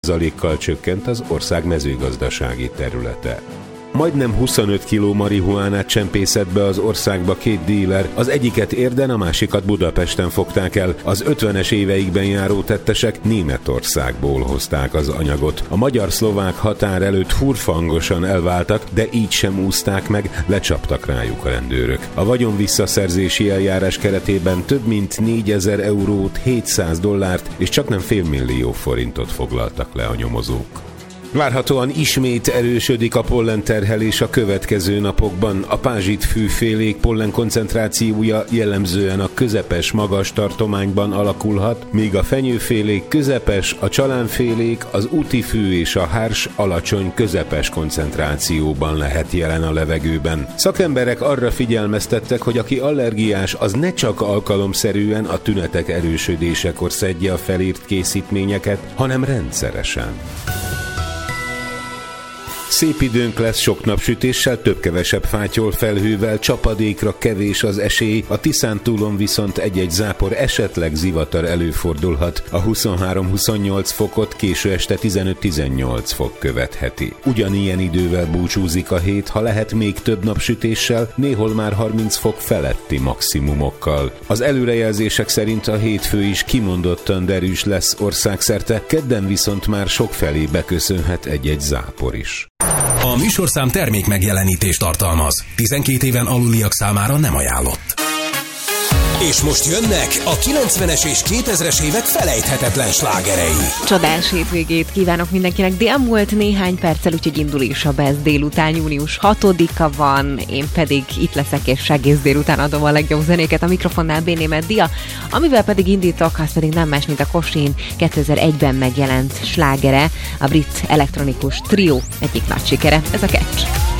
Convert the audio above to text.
kal csökkent az ország mezőgazdasági területe. Majdnem 25 kiló marihuánát csempészett be az országba 2 díler, az egyiket Érden, a másikat Budapesten fogták el. Az 50-es éveikben járó tettesek Németországból hozták az anyagot. A magyar-szlovák határ előtt furfangosan elváltak, de így sem úszták meg, lecsaptak rájuk a rendőrök. A vagyon visszaszerzési eljárás keretében több mint 4000 eurót, 700 dollárt és csaknem $500 000 forintot foglaltak le a nyomozók. Várhatóan ismét erősödik a pollenterhelés a következő napokban. A pázsitfűfélék pollen koncentrációja jellemzően a közepes-magas tartományban alakulhat, míg a fenyőfélék közepes, a csalánfélék, az útifű és a hárs alacsony közepes koncentrációban lehet jelen a levegőben. Szakemberek arra figyelmeztettek, hogy aki allergiás, az ne csak alkalomszerűen a tünetek erősödésekor szedje a felírt készítményeket, hanem rendszeresen. Szép időnk lesz sok napsütéssel, több-kevesebb fátyol felhővel, csapadékra kevés az esély, a Tiszántúlon viszont egy-egy zápor, esetleg zivatar előfordulhat. A 23-28 fokot késő este 15-18 fok követheti. Ugyanilyen idővel búcsúzik a hét, ha lehet még több napsütéssel, néhol már 30 fok feletti maximumokkal. Az előrejelzések szerint a hétfő is kimondottan derűs lesz országszerte, kedden viszont már sokfelé beköszönhet egy-egy zápor is. A műsorszám termék megjelenítést tartalmaz. 12 éven aluliak számára nem ajánlott. És most jönnek a 90-es és 2000-es évek felejthetetlen slágerei. Csodás hétvégét kívánok mindenkinek, de elmúlt néhány perccel, úgyhogy indul is a Best délután, június 6-a van, én pedig itt leszek, és egész délután adom a legjobb zenéket, a mikrofonnál B-Németh Dia, amivel pedig indítok, az pedig nem más, mint a Kosin 2001-ben megjelent slágere, a brit elektronikus trió egyik nagy sikere, ez a Catch.